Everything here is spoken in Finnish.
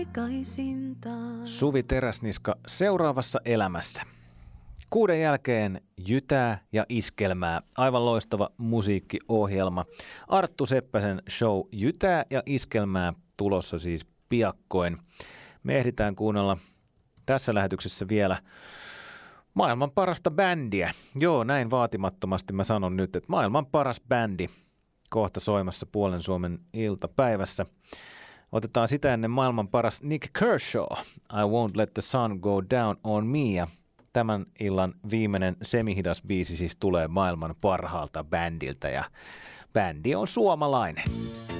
Suvi Teräsniska seuraavassa elämässä. 6 jälkeen Jytää ja iskelmää. Aivan loistava musiikkiohjelma. Arttu Seppäsen show Jytää ja iskelmää tulossa siis piakkoin. Me ehditään kuunnella tässä lähetyksessä vielä maailman parasta bändiä. Joo, näin vaatimattomasti mä sanon nyt, että maailman paras bändi kohta soimassa Puolen Suomen iltapäivässä. Otetaan sitä ennen maailman paras Nick Kershaw, I Won't Let the Sun Go Down on Me. Ja tämän illan viimeinen semihidas biisi siis tulee maailman parhaalta bändiltä ja bändi on suomalainen.